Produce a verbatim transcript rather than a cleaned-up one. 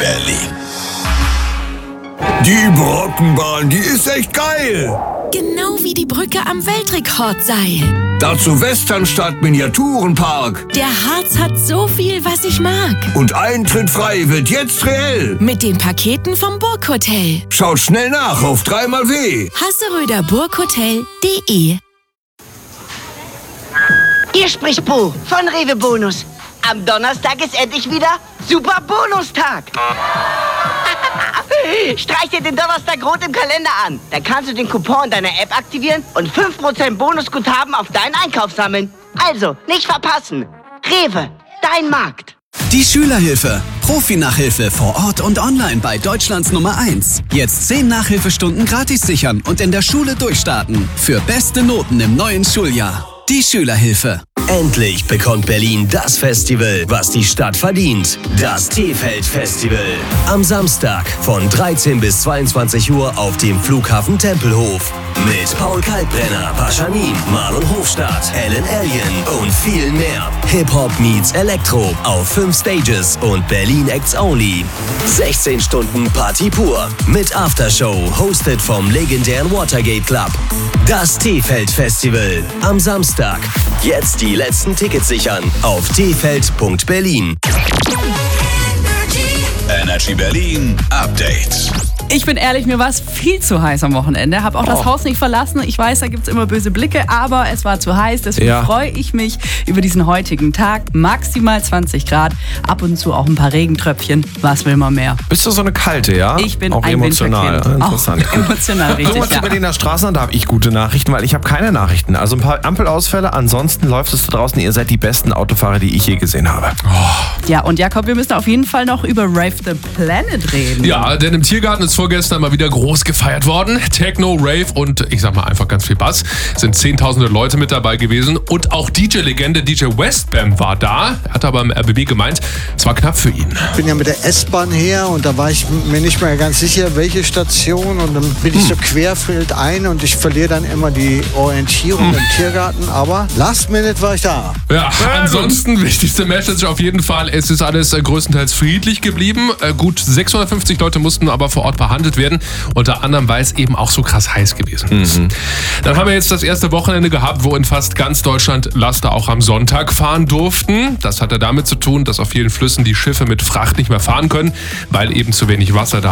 Berlin. Die Brockenbahn, die ist echt geil. Genau wie die Brücke am Weltrekordseil. Dazu Westernstadt Miniaturenpark. Der Harz hat so viel, was ich mag. Und Eintritt frei wird jetzt reell. Mit den Paketen vom Burghotel. Schaut schnell nach auf dreimal W. Hasseröder Burghotel punkt de. Hier spricht Bo von Rewe Bonus. Am Donnerstag ist endlich wieder Super Bonustag. Streich dir den Donnerstag rot im Kalender an. Dann kannst du den Coupon deiner App aktivieren und fünf Prozent Bonusguthaben auf deinen Einkauf sammeln. Also, nicht verpassen. Rewe, dein Markt. Die Schülerhilfe. Profi-Nachhilfe vor Ort und online bei Deutschlands Nummer eins. Jetzt zehn Nachhilfestunden gratis sichern und in der Schule durchstarten. Für beste Noten im neuen Schuljahr. Die Schülerhilfe. Endlich bekommt Berlin das Festival, was die Stadt verdient. Das T-Feld-Festival. Am Samstag von dreizehn bis zweiundzwanzig Uhr auf dem Flughafen Tempelhof. Mit Paul Kalkbrenner, Paschanin, Marlon Hofstadt, Ellen Allien und viel mehr. Hip-Hop meets Elektro auf fünf Stages und Berlin Acts Only. sechzehn Stunden Party pur mit Aftershow, hosted vom legendären Watergate Club. Das T-Feld-Festival am Samstag. Jetzt die letzten Tickets sichern auf t feld punkt berlin. Energy Berlin Update. Ich bin ehrlich, mir war es viel zu heiß am Wochenende. Habe auch oh. das Haus nicht verlassen. Ich weiß, da gibt es immer böse Blicke, aber es war zu heiß. Deswegen ja. freue ich mich über diesen heutigen Tag. Maximal zwanzig Grad, ab und zu auch ein paar Regentröpfchen. Was will man mehr? Bist du so eine kalte, ja? Ich bin auch ein emotional. Winterkind. Interessant. Auch emotional, richtig. Guck mal zu Berliner Straßen, da habe ich gute Nachrichten, weil ich habe keine Nachrichten. Also ein paar Ampelausfälle. Ansonsten läuft es da draußen. Ihr seid die besten Autofahrer, die ich je gesehen habe. Oh. Ja, und Jakob, wir müssen auf jeden Fall noch über Rave the Planet reden. Ja, denn im Tiergarten ist vorgestern mal wieder groß gefeiert worden. Techno, Rave und ich sag mal einfach ganz viel Bass. Es sind zehntausende Leute mit dabei gewesen und auch D J-Legende D J Westbam war da. Er hat aber im R B B gemeint, es war knapp für ihn. Ich bin ja mit der S-Bahn her und da war ich mir nicht mehr ganz sicher, welche Station, und dann bin ich so querfeld ein und ich verliere dann immer die Orientierung hm. im Tiergarten, aber last minute war ich da. Ja, ansonsten wichtigste Message auf jeden Fall, es ist alles äh, größtenteils friedlich geblieben. Äh, gut sechshundertfünfzig Leute mussten aber vor Ort behandelt werden. Unter anderem, weil es eben auch so krass heiß gewesen ist. Mhm. Dann haben wir jetzt das erste Wochenende gehabt, wo in fast ganz Deutschland Laster auch am Sonntag fahren durften. Das hatte damit zu tun, dass auf vielen Flüssen die Schiffe mit Fracht nicht mehr fahren können, weil eben zu wenig Wasser da